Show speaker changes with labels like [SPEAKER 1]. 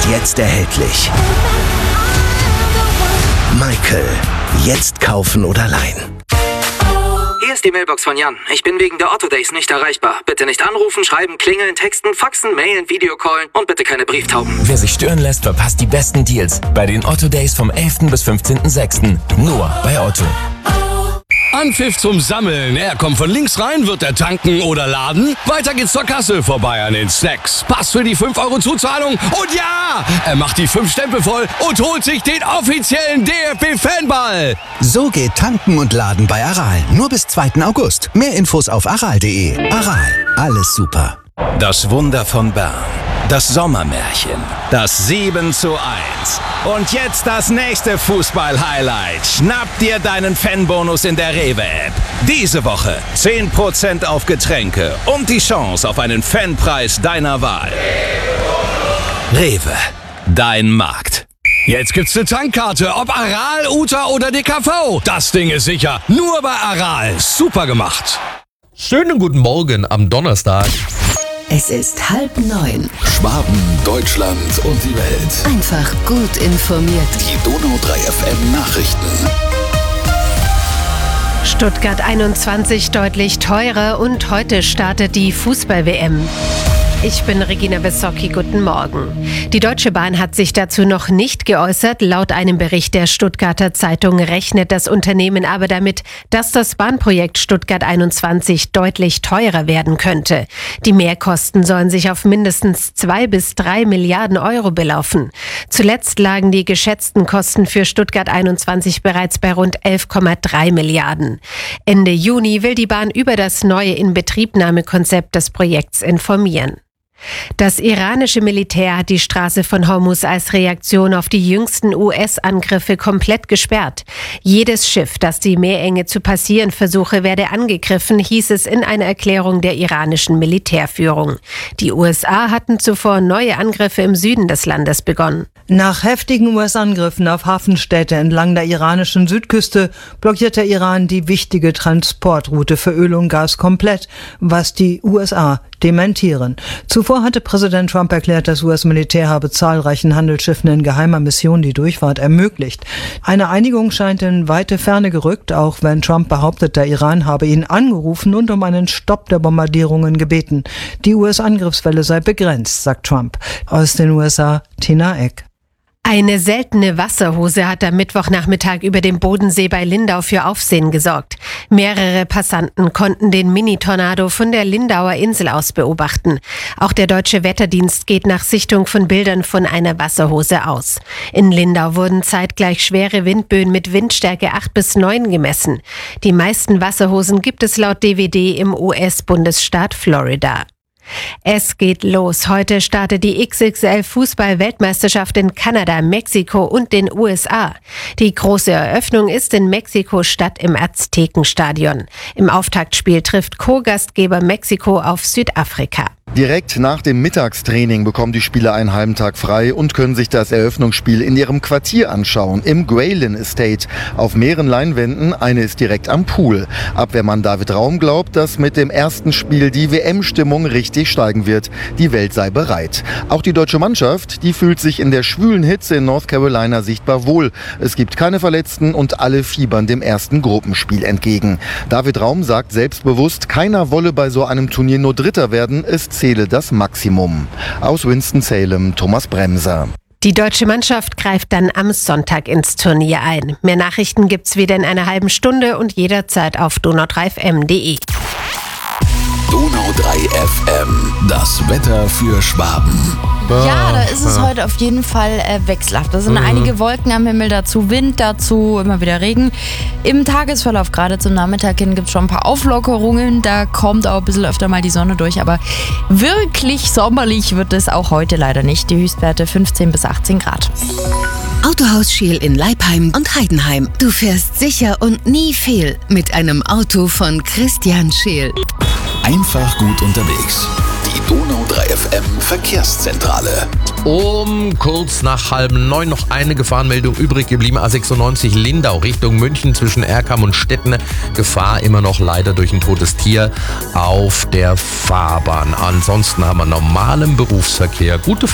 [SPEAKER 1] jetzt erhältlich. Michael. Jetzt kaufen oder leihen.
[SPEAKER 2] Hier ist die Mailbox von Jan. Ich bin wegen der Otto Days nicht erreichbar. Bitte nicht anrufen, schreiben, klingeln, texten, faxen, mailen, Videocallen und bitte keine Brieftauben.
[SPEAKER 3] Wer sich stören lässt, verpasst die besten Deals bei den Otto Days vom 11. bis 15.06. Nur bei Otto.
[SPEAKER 4] Anpfiff zum Sammeln. Er kommt von links rein, wird er tanken oder laden. Weiter geht's zur Kasse, vorbei an den Snacks. Pass für die 5 € Zuzahlung und ja, er macht die 5 Stempel voll und holt sich den offiziellen DFB-Fanball.
[SPEAKER 1] So geht tanken und laden bei Aral. Nur bis 2. August. Mehr Infos auf aral.de. Aral. Alles super.
[SPEAKER 3] Das Wunder von Bern. Das Sommermärchen. Das 7:1. Und jetzt das nächste Fußball-Highlight. Schnapp dir deinen Fanbonus in der Rewe-App. Diese Woche 10% auf Getränke und die Chance auf einen Fanpreis deiner Wahl. Rewe. Dein Markt.
[SPEAKER 4] Jetzt gibt's eine Tankkarte, ob Aral, Uta oder DKV. Das Ding ist sicher. Nur bei Aral. Super gemacht.
[SPEAKER 5] Schönen guten Morgen am Donnerstag.
[SPEAKER 6] Es ist 8:30.
[SPEAKER 7] Schwaben, Deutschland und die Welt.
[SPEAKER 6] Einfach gut informiert.
[SPEAKER 7] Die Donau 3 FM Nachrichten.
[SPEAKER 8] Stuttgart 21 deutlich teurer und heute startet die Fußball-WM. Ich bin Regina Besocki, guten Morgen. Die Deutsche Bahn hat sich dazu noch nicht geäußert. Laut einem Bericht der Stuttgarter Zeitung rechnet das Unternehmen aber damit, dass das Bahnprojekt Stuttgart 21 deutlich teurer werden könnte. Die Mehrkosten sollen sich auf mindestens 2 bis 3 Milliarden Euro belaufen. Zuletzt lagen die geschätzten Kosten für Stuttgart 21 bereits bei rund 11,3 Milliarden. Ende Juni will die Bahn über das neue Inbetriebnahmekonzept des Projekts informieren. Das iranische Militär hat die Straße von Hormuz als Reaktion auf die jüngsten US-Angriffe komplett gesperrt. Jedes Schiff, das die Meerenge zu passieren versuche, werde angegriffen, hieß es in einer Erklärung der iranischen Militärführung. Die USA hatten zuvor neue Angriffe im Süden des Landes begonnen.
[SPEAKER 9] Nach heftigen US-Angriffen auf Hafenstädte entlang der iranischen Südküste blockiert der Iran die wichtige Transportroute für Öl und Gas komplett, was die USA dementieren. Zuvor hatte Präsident Trump erklärt, das US-Militär habe zahlreichen Handelsschiffen in geheimer Mission die Durchfahrt ermöglicht. Eine Einigung scheint in weite Ferne gerückt, auch wenn Trump behauptet, der Iran habe ihn angerufen und um einen Stopp der Bombardierungen gebeten. Die US-Angriffswelle sei begrenzt, sagt Trump. Aus den USA, Tina Eck.
[SPEAKER 8] Eine seltene Wasserhose hat am Mittwochnachmittag über dem Bodensee bei Lindau für Aufsehen gesorgt. Mehrere Passanten konnten den Mini-Tornado von der Lindauer Insel aus beobachten. Auch der Deutsche Wetterdienst geht nach Sichtung von Bildern von einer Wasserhose aus. In Lindau wurden zeitgleich schwere Windböen mit Windstärke 8 bis 9 gemessen. Die meisten Wasserhosen gibt es laut DWD im US-Bundesstaat Florida. Es geht los. Heute startet die XXL-Fußball-Weltmeisterschaft in Kanada, Mexiko und den USA. Die große Eröffnung ist in Mexiko-Stadt im Aztekenstadion. Im Auftaktspiel trifft Co-Gastgeber Mexiko auf Südafrika.
[SPEAKER 10] Direkt nach dem Mittagstraining bekommen die Spieler einen halben Tag frei und können sich das Eröffnungsspiel in ihrem Quartier anschauen, im Graylin Estate. Auf mehreren Leinwänden, eine ist direkt am Pool. Abwehrmann David Raum glaubt, dass mit dem ersten Spiel die WM-Stimmung richtig steigen wird. Die Welt sei bereit. Auch die deutsche Mannschaft, die fühlt sich in der schwülen Hitze in North Carolina sichtbar wohl. Es gibt keine Verletzten und alle fiebern dem ersten Gruppenspiel entgegen. David Raum sagt selbstbewusst, keiner wolle bei so einem Turnier nur Dritter werden, es zähle das Maximum. Aus Winston-Salem, Thomas Bremser.
[SPEAKER 8] Die deutsche Mannschaft greift dann am Sonntag ins Turnier ein. Mehr Nachrichten gibt's wieder in einer halben Stunde und jederzeit auf donau3fm.de.
[SPEAKER 7] Donau 3 FM, das Wetter für Schwaben.
[SPEAKER 11] Ja, da ist es heute auf jeden Fall wechselhaft. Da sind einige Wolken am Himmel, dazu Wind, dazu immer wieder Regen. Im Tagesverlauf, gerade zum Nachmittag hin, gibt es schon ein paar Auflockerungen. Da kommt auch ein bisschen öfter mal die Sonne durch. Aber wirklich sommerlich wird es auch heute leider nicht. Die Höchstwerte 15 bis 18 Grad.
[SPEAKER 6] Autohaus Scheel in Leipheim und Heidenheim. Du fährst sicher und nie fehl mit einem Auto von Christian Scheel.
[SPEAKER 7] Einfach gut unterwegs. Die Donau 3 FM Verkehrszentrale.
[SPEAKER 5] Um kurz nach 8:30 noch eine Gefahrenmeldung übrig geblieben. A96 Lindau Richtung München zwischen Erkam und Stetten. Gefahr immer noch leider durch ein totes Tier auf der Fahrbahn. Ansonsten haben wir normalen Berufsverkehr. Gute